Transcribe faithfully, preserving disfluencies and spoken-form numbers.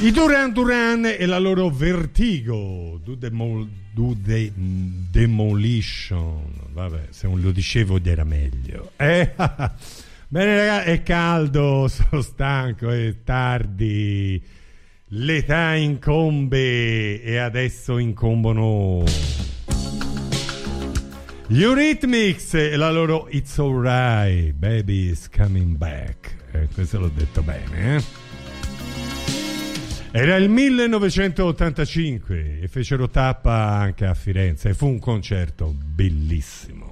I Duran Duran e la loro Vertigo, Do, Demol, do de, Demolition. Vabbè, se non lo dicevo era meglio. Eh? Bene ragazzi, è caldo, sono stanco, è tardi, l'età incombe e adesso incombono gli Eurythmics e la loro It's Alright, Baby's Coming Back. Eh, questo l'ho detto bene, eh? Era il millenovecentottantacinque e fecero tappa anche a Firenze e fu un concerto bellissimo.